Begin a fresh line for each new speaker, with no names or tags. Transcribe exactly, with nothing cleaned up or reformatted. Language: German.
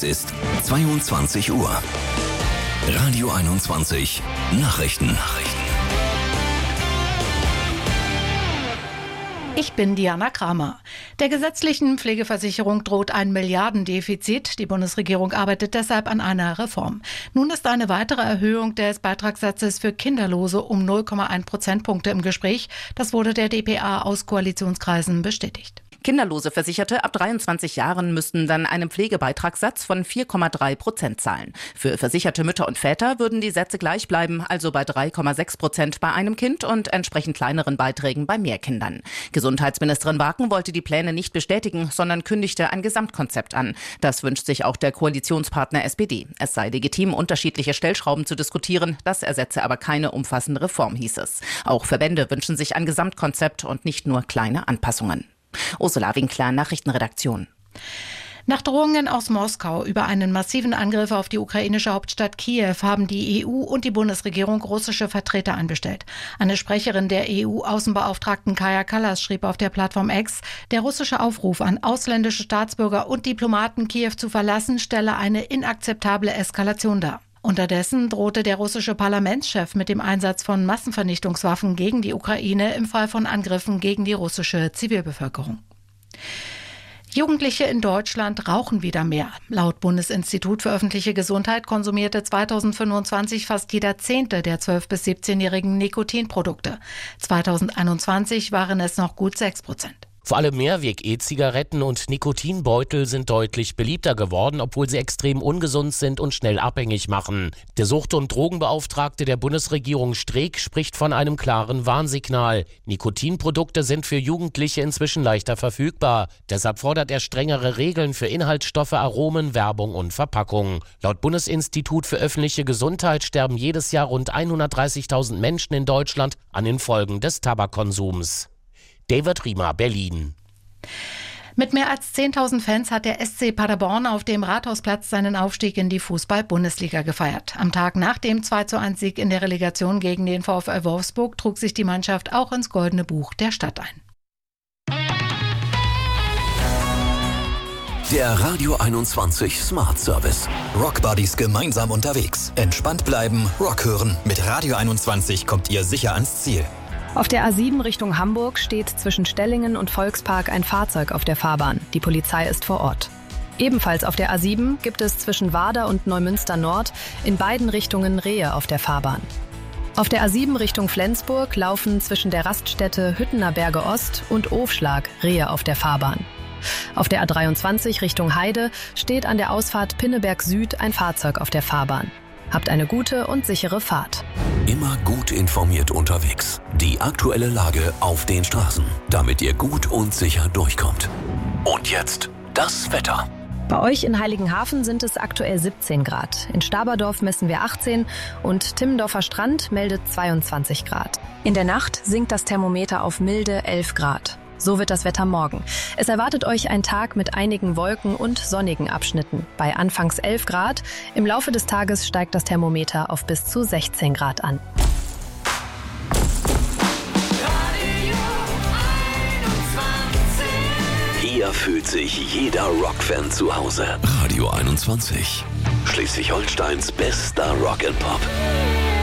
ist zweiundzwanzig Uhr. Radio einundzwanzig Nachrichten. Nachrichten.
Ich bin Diana Kramer. Der gesetzlichen Pflegeversicherung droht ein Milliardendefizit. Die Bundesregierung arbeitet deshalb an einer Reform. Nun ist eine weitere Erhöhung des Beitragssatzes für Kinderlose um null Komma eins Prozentpunkte im Gespräch. Das wurde der d p a aus Koalitionskreisen bestätigt.
Kinderlose Versicherte ab dreiundzwanzig Jahren müssten dann einen Pflegebeitragssatz von vier Komma drei Prozent zahlen. Für versicherte Mütter und Väter würden die Sätze gleich bleiben, also bei drei Komma sechs Prozent bei einem Kind und entsprechend kleineren Beiträgen bei mehr Kindern. Gesundheitsministerin Barken wollte die Pläne nicht bestätigen, sondern kündigte ein Gesamtkonzept an. Das wünscht sich auch der Koalitionspartner S P D. Es sei legitim, unterschiedliche Stellschrauben zu diskutieren. Das ersetze aber keine umfassende Reform, hieß es. Auch Verbände wünschen sich ein Gesamtkonzept und nicht nur kleine Anpassungen. Ursula Winkler, Nachrichtenredaktion.
Nach Drohungen aus Moskau über einen massiven Angriff auf die ukrainische Hauptstadt Kiew haben die E U und die Bundesregierung russische Vertreter einbestellt. Eine Sprecherin der E U-Außenbeauftragten Kaja Kallas schrieb auf der Plattform X, der russische Aufruf an ausländische Staatsbürger und Diplomaten, Kiew zu verlassen, stelle eine inakzeptable Eskalation dar. Unterdessen drohte der russische Parlamentschef mit dem Einsatz von Massenvernichtungswaffen gegen die Ukraine im Fall von Angriffen gegen die russische Zivilbevölkerung. Jugendliche in Deutschland rauchen wieder mehr. Laut Bundesinstitut für öffentliche Gesundheit konsumierte zweitausendfünfundzwanzig fast jeder Zehnte der zwölf- bis siebzehnjährigen Nikotinprodukte. zweitausendeinundzwanzig waren es noch gut sechs Prozent.
Vor allem Mehrweg-E-Zigaretten und Nikotinbeutel sind deutlich beliebter geworden, obwohl sie extrem ungesund sind und schnell abhängig machen. Der Sucht- und Drogenbeauftragte der Bundesregierung Streeck spricht von einem klaren Warnsignal. Nikotinprodukte sind für Jugendliche inzwischen leichter verfügbar. Deshalb fordert er strengere Regeln für Inhaltsstoffe, Aromen, Werbung und Verpackung. Laut Bundesinstitut für öffentliche Gesundheit sterben jedes Jahr rund hundertdreißigtausend Menschen in Deutschland an den Folgen des Tabakkonsums. David Riemer, Berlin.
Mit mehr als zehntausend Fans hat der S C Paderborn auf dem Rathausplatz seinen Aufstieg in die Fußball-Bundesliga gefeiert. Am Tag nach dem zwei zu eins Sieg in der Relegation gegen den VfL Wolfsburg trug sich die Mannschaft auch ins Goldene Buch der Stadt ein.
Der Radio einundzwanzig Smart Service.
Rockbuddies gemeinsam unterwegs. Entspannt bleiben, Rock hören. Mit Radio einundzwanzig kommt ihr sicher ans Ziel.
Auf der A sieben Richtung Hamburg steht zwischen Stellingen und Volkspark ein Fahrzeug auf der Fahrbahn. Die Polizei ist vor Ort. Ebenfalls auf der A sieben gibt es zwischen Warder und Neumünster Nord in beiden Richtungen Rehe auf der Fahrbahn. Auf der A sieben Richtung Flensburg laufen zwischen der Raststätte Hüttener Berge Ost und Ofschlag Rehe auf der Fahrbahn. Auf der A dreiundzwanzig Richtung Heide steht an der Ausfahrt Pinneberg Süd ein Fahrzeug auf der Fahrbahn. Habt eine gute und sichere Fahrt.
Immer gut informiert unterwegs. Die aktuelle Lage auf den Straßen, damit ihr gut und sicher durchkommt. Und jetzt das Wetter.
Bei euch in Heiligenhafen sind es aktuell siebzehn Grad. In Staberdorf messen wir achtzehn und Timmendorfer Strand meldet zweiundzwanzig Grad. In der Nacht sinkt das Thermometer auf milde elf Grad. So wird das Wetter morgen. Es erwartet euch ein Tag mit einigen Wolken und sonnigen Abschnitten. Bei anfangs elf Grad. Im Laufe des Tages steigt das Thermometer auf bis zu sechzehn Grad an.
Hier fühlt sich jeder Rockfan zu Hause. Radio einundzwanzig. Schleswig-Holsteins bester Rock and Pop.